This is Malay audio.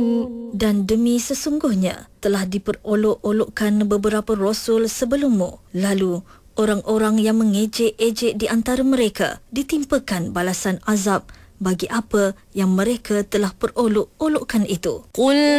Dan demi sesungguhnya telah diperolok-olokkan beberapa rasul sebelummu, lalu orang-orang yang mengejek-ejek di antara mereka ditimpakan balasan azab bagi apa yang mereka telah perolok-olokkan itu. قل